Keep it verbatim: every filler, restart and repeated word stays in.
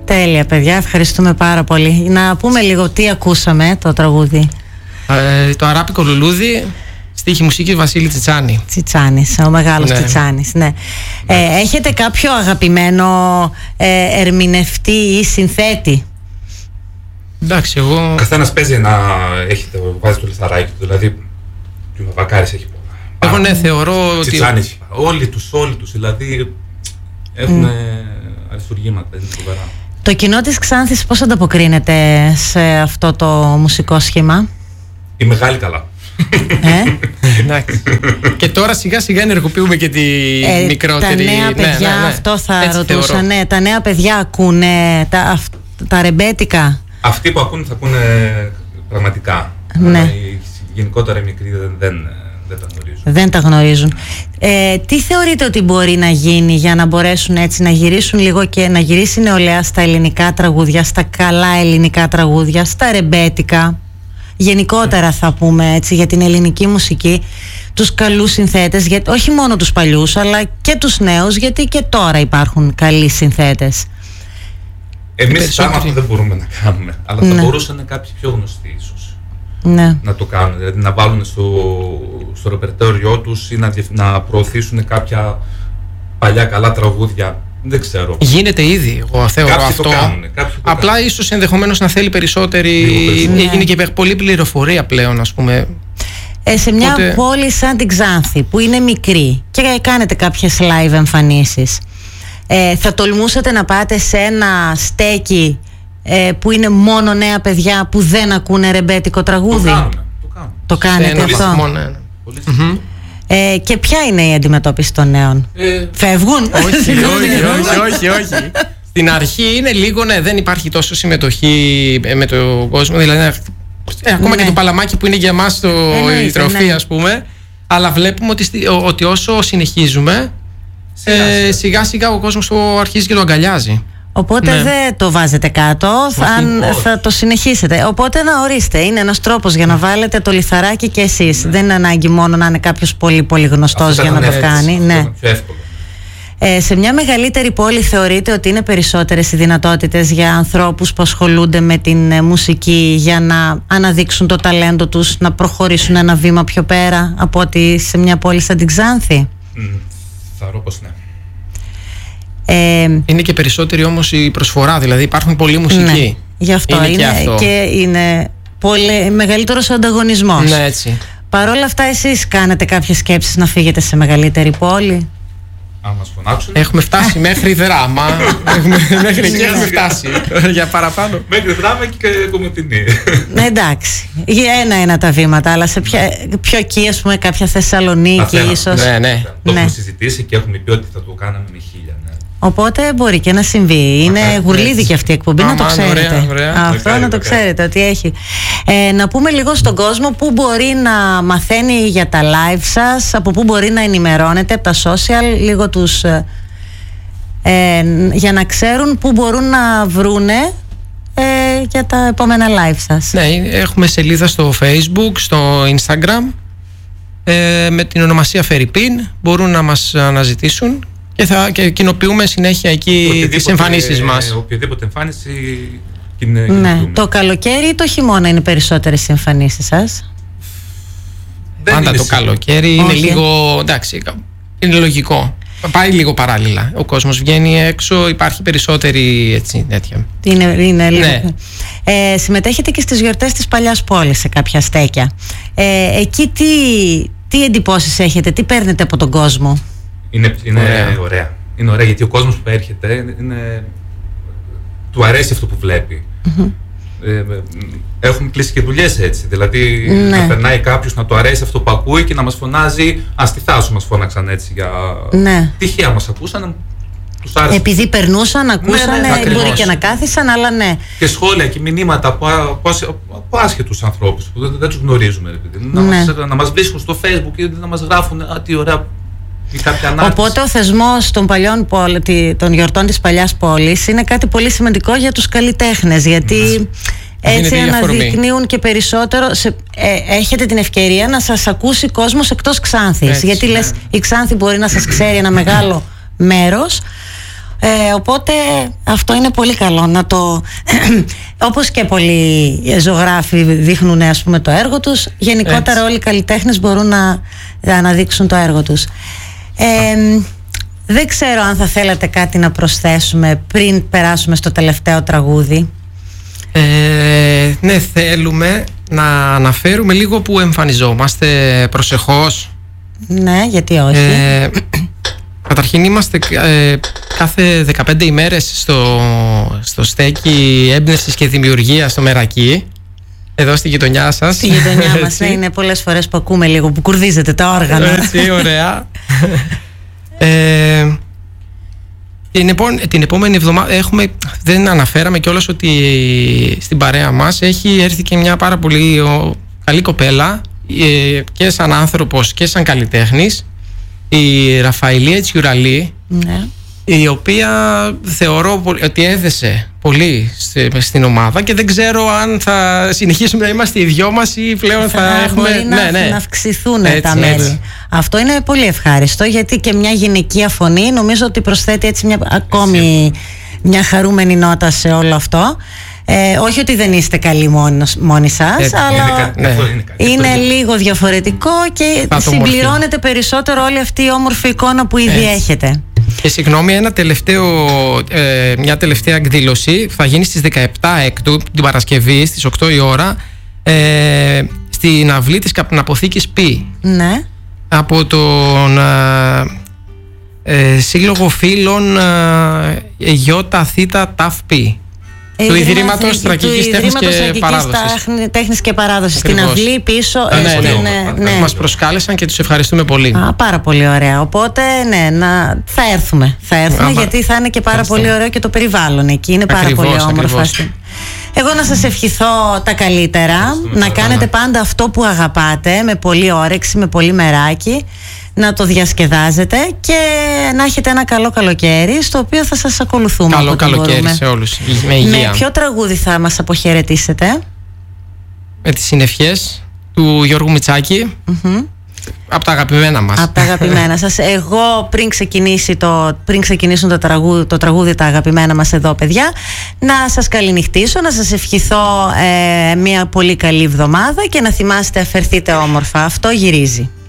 Τέλεια, παιδιά, ευχαριστούμε πάρα πολύ. Να πούμε λίγο τι ακούσαμε το τραγούδι. Ε, το αράπικο λουλούδι, στίχη μουσική Βασίλη Τσιτσάνη. Τσιτσάνης, ο μεγάλος ναι. Τσιτσάνης, ναι. ναι. Ε, έχετε κάποιο αγαπημένο ε, ερμηνευτή ή συνθέτη? Εντάξει, εγώ... Ο καθένας παίζει να έχει το, βάζει το λιθαράκι του, δηλαδή ο Βακάρης έχει πολλά. Εγώ ναι, θεωρώ ότι... Τσιτσάνης, όλοι τους, όλοι τους, δηλαδή έχουν mm. αριστουργήματα, είναι φοβερά. Το κοινό της Ξάνθης πώς ανταποκρίνεται σε αυτό το μουσικό σχήμα? Η μεγάλη καλά. Ε? Εντάξει. Και τώρα σιγά σιγά ενεργοποιούμε και τη ε, μικρότερη. Τα νέα παιδιά, ναι, ναι, ναι. αυτό θα Έτσι ρωτούσα. Ναι, τα νέα παιδιά ακούνε τα, τα ρεμπέτικα. Αυτοί που ακούνε θα ακούνε πραγματικά. Ναι. Οι γενικότερα οι μικροί δεν, δεν, δεν τα γνωρίζουν. Δεν τα γνωρίζουν. Ε, τι θεωρείτε ότι μπορεί να γίνει για να μπορέσουν έτσι να γυρίσουν λίγο και να γυρίσει η νεολαία στα ελληνικά τραγούδια, στα καλά ελληνικά τραγούδια, στα ρεμπέτικα? Γενικότερα θα πούμε έτσι για την ελληνική μουσική, τους καλούς συνθέτες, για, όχι μόνο τους παλιούς αλλά και τους νέους, γιατί και τώρα υπάρχουν καλοί συνθέτες. Εμείς πράγματα δεν μπορούμε να κάνουμε, αλλά ναι. θα μπορούσαν κάποιοι πιο γνωστοί ίσως ναι. να το κάνουν, δηλαδή να βάλουν στο, στο ρεπερτόριό τους ή να, να προωθήσουν κάποια παλιά καλά τραγούδια. Δεν ξέρω. Γίνεται ήδη, εγώ θεωρώ κάποιοι αυτό. Το κάνουν, το Απλά κάνουν. ίσως ενδεχομένως να θέλει περισσότερη. Ναι. Έγινε και πολύ πληροφορία πλέον, ας πούμε. Ε, σε μια Οπότε... πόλη σαν την Ξάνθη, που είναι μικρή και κάνετε κάποιες live εμφανίσεις, ε, θα τολμούσατε να πάτε σε ένα στέκι ε, που είναι μόνο νέα παιδιά που δεν ακούνε ρεμπέτικο τραγούδι? Το κάνουμε. Το, κάνουμε. το κάνετε αυτό? Μόνο, ναι, ναι. Πολύ mm-hmm. Ε, και ποια είναι η αντιμετώπιση των νέων? Ε, Φεύγουν? Όχι, όχι, όχι, όχι, όχι. Στην αρχή είναι λίγο, ναι, δεν υπάρχει τόσο συμμετοχή με τον κόσμο. Δηλαδή, ε, ακόμα ναι. και το παλαμάκι που είναι για μας το, η τροφή, ναι. ας πούμε. Αλλά βλέπουμε ότι, ότι όσο συνεχίζουμε, σιγά, ε, σιγά σιγά ο κόσμος το αρχίζει και το αγκαλιάζει. Οπότε ναι. δεν το βάζετε κάτω, αν θα το συνεχίσετε. Οπότε να ορίστε, είναι ένας τρόπος για να βάλετε το λιθαράκι και εσείς. Ναι. Δεν είναι ανάγκη μόνο να είναι κάποιος πολύ πολύ γνωστός για να το κάνει. Ναι. Ε, σε μια μεγαλύτερη πόλη θεωρείτε ότι είναι περισσότερες οι δυνατότητες για ανθρώπους που ασχολούνται με την ε, μουσική για να αναδείξουν το ταλέντο τους, να προχωρήσουν ένα βήμα πιο πέρα από ότι σε μια πόλη σαν την Ξάνθη? Mm, θεωρώ πως ναι. Ε, είναι και περισσότερη όμως η προσφορά, δηλαδή υπάρχουν πολλοί μουσικοί. Ναι, γι' αυτό είναι, είναι και, αυτό. και είναι πολύ μεγαλύτερος ο ανταγωνισμός. Ναι, έτσι. Παρ' όλα αυτά εσείς κάνετε κάποιες σκέψεις να φύγετε σε μεγαλύτερη πόλη? Αν μας φωνάξουν. Έχουμε φτάσει μέχρι Δράμα. Μέχρι εκεί έχουμε φτάσει. Για παραπάνω. Μέχρι Δράμα και Κομωτινή. Ναι, εντάξει. Για ένα-ένα τα βήματα, αλλά σε ποια, πιο εκεί, ας πούμε, κάποια Θεσσαλονίκη, ίσως. Ναι, ναι. Το έχουμε συζητήσει και έχουμε πει ότι θα το κάναμε με χίλια. Οπότε μπορεί και να συμβεί. Είναι γουρλίδι και αυτή η εκπομπή, να το ξέρετε. Ωραία, ωραία. Αυτό να το ξέρετε ότι έχει. Ε, να πούμε λίγο στον κόσμο πού μπορεί να μαθαίνει για τα live σας, από πού μπορεί να ενημερώνεται από τα social, λίγο τους ε, ε, για να ξέρουν πού μπορούν να βρούνε ε, για τα επόμενα live σας. Ναι, έχουμε σελίδα στο Facebook, στο Instagram ε, με την ονομασία Φερρυπίν. Μπορούν να μας αναζητήσουν και θα και κοινοποιούμε συνέχεια εκεί τις εμφανίσεις μας. Οποιαδήποτε εμφάνιση ναι. Το καλοκαίρι ή το χειμώνα είναι περισσότερες οι εμφανίσεις σας? Δεν Πάντα το σίγουρο. Καλοκαίρι είναι λίγο, εντάξει, είναι λογικό. Πάει λίγο παράλληλα. Ο κόσμος βγαίνει έξω, υπάρχει περισσότερη έτσι, τέτοια. Είναι, είναι λίγο. Ναι. Ε, συμμετέχετε και στις γιορτές της Παλιάς Πόλης σε κάποια στέκια. Ε, εκεί τι, τι εντυπώσεις έχετε, τι παίρνετε από τον κόσμο? Είναι, είναι ωραία. ωραία. Είναι ωραία γιατί ο κόσμος που έρχεται είναι, του αρέσει αυτό που βλέπει. Mm-hmm. Ε, έχουμε κλείσει και δουλειές έτσι. Δηλαδή ναι. να περνάει κάποιος να του αρέσει αυτό που ακούει και να μας φωνάζει. Αν στη Θάσο μας φώναξαν έτσι για. Ναι. Τυχαία μας ακούσαν. Τους άρεσε. Επειδή περνούσαν, ακούσαν, ναι, ναι, μπορεί και να κάθισαν, αλλά ναι. Και σχόλια και μηνύματα από, από, από άσχετους ανθρώπους που δεν, δεν τους γνωρίζουμε. Επειδή. Ναι. Να, μας, να μας βρίσκουν στο Facebook και να μας γράφουν α, τι ωραία. Οπότε ο θεσμός των, παλιών, των γιορτών της Παλιάς Πόλης είναι κάτι πολύ σημαντικό για τους καλλιτέχνες, γιατί έτσι αναδεικνύουν και περισσότερο σε, ε, έχετε την ευκαιρία να σας ακούσει κόσμος εκτός Ξάνθης, έτσι, γιατί ναι. λες η Ξάνθη μπορεί να σας ξέρει ένα μεγάλο μέρος, Ε, οπότε αυτό είναι πολύ καλό να το όπως και πολλοί ζωγράφοι δείχνουν, ας πούμε, το έργο τους, γενικότερα έτσι. Όλοι οι καλλιτέχνες μπορούν να αναδείξουν το έργο τους. ε, Δεν ξέρω αν θα θέλατε κάτι να προσθέσουμε πριν περάσουμε στο τελευταίο τραγούδι. ε, Ναι, θέλουμε να αναφέρουμε λίγο που εμφανιζόμαστε προσεχώς. Ναι, γιατί όχι. ε, Καταρχήν είμαστε ε, κάθε δεκαπέντε ημέρες στο, στο στέκι έμπνευσης και δημιουργίας στο Μερακή, εδώ στη γειτονιά σας. Στη γειτονιά μας, ναι, είναι πολλές φορές που ακούμε λίγο που κουρδίζετε τα όργανα. Έτσι, ωραία. ε, την, επό, την επόμενη εβδομάδα έχουμε, δεν αναφέραμε κιόλας ότι στην παρέα μας έχει έρθει και μια πάρα πολύ ο, καλή κοπέλα, ε, και σαν άνθρωπος και σαν καλλιτέχνης, η Ραφαηλία Τσιουραλή, ναι. η οποία θεωρώ ότι έδεσε πολύ στην ομάδα και δεν ξέρω αν θα συνεχίσουμε να είμαστε οι δυο μας ή πλέον θα, θα έχουμε... Μπορεί να, ναι, ναι. να αυξηθούν έτσι, τα μέλη. Έτσι. Αυτό είναι πολύ ευχάριστο, γιατί και μια γυναικεία φωνή νομίζω ότι προσθέτει έτσι μια, ακόμη μια χαρούμενη νότα σε όλο αυτό. Ε, όχι ότι δεν είστε καλοί μόνος, μόνοι σας, ε, αλλά είναι, ναι. είναι, είναι λίγο διαφορετικό και συμπληρώνεται περισσότερο όλη αυτή η όμορφη εικόνα που ήδη Έτσι. έχετε. Και συγγνώμη, ένα τελευταίο, ε, μια τελευταία εκδήλωση θα γίνει στις δεκαεπτά Έκτου, την Παρασκευή, στις οκτώ η ώρα, ε, στην αυλή της Καπναποθήκης Π. Ναι. Από τον ε, ε, Σύλλογο Φίλων ε, Ιώτα Θήτα Ταφ Π. Του Ιδρύματος Τρακικής Τέχνης και Παράδοσης. Τέχνης και Παράδοσης. Στην αυλή πίσω. Ναι, ναι, ναι, ναι. Μας προσκάλεσαν και τους ευχαριστούμε πολύ. Α, πάρα πολύ ωραία. Οπότε, ναι, να, θα έρθουμε. Θα έρθουμε, Α, γιατί θα είναι και πάρα πολύ ωραίο και το περιβάλλον εκεί. Είναι πάρα ακριβώς, πολύ όμορφο. Εγώ να σας ευχηθώ τα καλύτερα. Να κάνετε πάντα αυτό που αγαπάτε, με πολύ όρεξη, με πολύ μεράκι. Να το διασκεδάζετε και να έχετε ένα καλό καλοκαίρι, στο οποίο θα σας ακολουθούμε. Καλό καλοκαίρι μπορούμε. Σε όλους, με υγεία. Με ποιο τραγούδι θα μας αποχαιρετήσετε? Με τις συνευχές του Γιώργου Μητσάκη. Mm-hmm. Από τα αγαπημένα μας. Από τα αγαπημένα σας. Εγώ πριν, ξεκινήσει το, πριν ξεκινήσουν το τραγούδι, το τραγούδι τα αγαπημένα μας εδώ, παιδιά, να σας καληνυχτήσω, να σας ευχηθώ ε, μια πολύ καλή εβδομάδα και να θυμάστε, αφαιρθείτε όμορφα. Αυτό γυρίζει.